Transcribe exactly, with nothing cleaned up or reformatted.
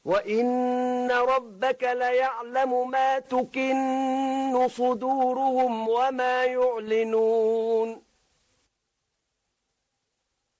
وإن ربك ليعلم ما تكن صدورهم وما يعلنون